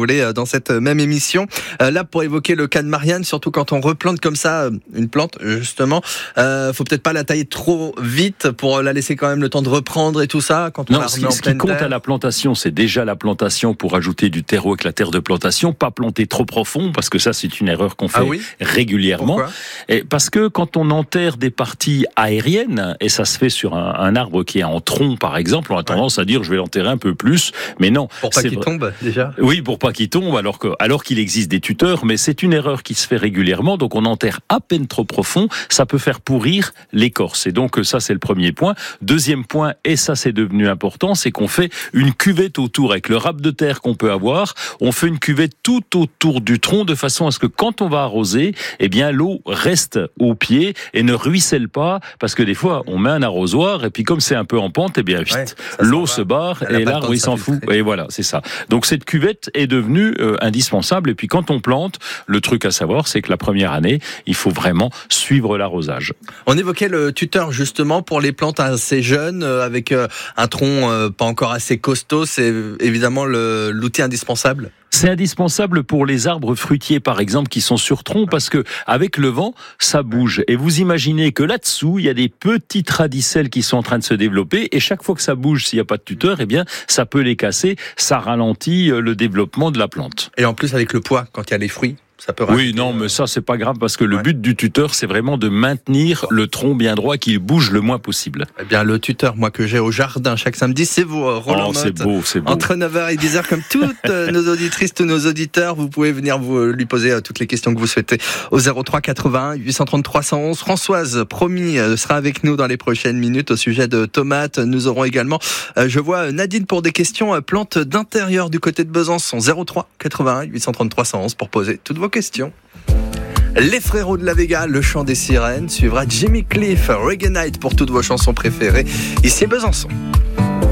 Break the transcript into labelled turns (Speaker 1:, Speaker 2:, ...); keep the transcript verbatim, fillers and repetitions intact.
Speaker 1: voulez, dans cette même émission. Euh, là, pour évoquer le cas de Marianne, surtout quand on replante comme ça une plante, justement, euh, faut peut-être pas la tailler trop vite pour la laisser quand même le temps de reprendre et tout ça. Quand on
Speaker 2: non,
Speaker 1: la
Speaker 2: ce
Speaker 1: remet
Speaker 2: qui,
Speaker 1: en
Speaker 2: ce
Speaker 1: pleine
Speaker 2: qui compte
Speaker 1: terre.
Speaker 2: à la plantation, c'est déjà la plantation pour ajouter du terreau avec la terre de plantation, pas planter trop profond, parce que ça, c'est une erreur qu'on fait
Speaker 1: Ah oui
Speaker 2: régulièrement.
Speaker 1: Pourquoi ?
Speaker 2: Et parce que quand on enterre des parties aériennes, et ça se fait sur un, un arbre qui est en tronc, par exemple, on a tendance ouais. à dire je vais l'enterrer un peu plus, mais non.
Speaker 1: Pour pas
Speaker 2: c'est
Speaker 1: qu'il
Speaker 2: vrai.
Speaker 1: tombe, déjà.
Speaker 2: Oui, pour pas qu'il tombe, alors que, alors qu'il existe des tuteurs, mais c'est une erreur qui se fait régulièrement, donc on enterre à peine trop profond, ça peut faire pourrir l'écorce. Et donc, ça, c'est le premier point. Deuxième point, et ça, c'est devenu important, c'est qu'on fait une cuvette autour, avec le râpe de terre qu'on peut avoir, on fait une cuvette tout autour du tronc, de façon à ce que quand on va arroser, eh bien, l'eau reste au pied et ne ruisselle pas, parce que des fois, on met un arrosoir, et puis comme c'est un peu en pente, eh bien, vite, ouais, l'eau se barre, et l'arbre, il s'en fout. Et voilà, c'est ça. Donc, cette cuvette est devenue euh, indispensable, et puis quand on plante, le truc à savoir, c'est que la première année, il faut vraiment suivre l'arrosage.
Speaker 1: On évoquait le tuteur, justement, pour les plantes assez jeunes, euh, avec euh, un tronc euh, pas encore assez costaud, c'est évidemment le, l'outil indispensable.
Speaker 2: C'est indispensable pour les arbres fruitiers, par exemple, qui sont sur tronc, parce que avec le vent, ça bouge. Et vous imaginez que là-dessous, il y a des petites radicelles qui sont en train de se développer, et chaque fois que ça bouge, s'il n'y a pas de tuteur, eh bien, ça peut les casser, ça ralentit le développement de la plante.
Speaker 1: Et en plus, avec le poids, quand il y a les fruits, ça peut
Speaker 2: oui, non, mais ça, c'est pas grave, parce que le ouais. but du tuteur, c'est vraiment de maintenir le tronc bien droit, qu'il bouge le moins possible.
Speaker 1: Eh bien, le tuteur, moi, que j'ai au jardin chaque samedi, c'est vous, Roland
Speaker 2: oh, c'est beau, c'est beau.
Speaker 1: Entre neuf heures et dix heures, comme toutes nos auditrices, tous nos auditeurs, vous pouvez venir vous lui poser toutes les questions que vous souhaitez au zéro trois quatre-vingt-un huit cent trente trois cent onze. Françoise, promis, sera avec nous dans les prochaines minutes au sujet de tomates. Nous aurons également, je vois Nadine pour des questions plantes d'intérieur du côté de Besançon. zéro trois quatre-vingt-un huit cent trente trois cent onze pour poser toutes vos questions. Les Frérots de la Vega, le chant des sirènes, suivra Jimmy Cliff, Reggae Night pour toutes vos chansons préférées, ici à Besançon.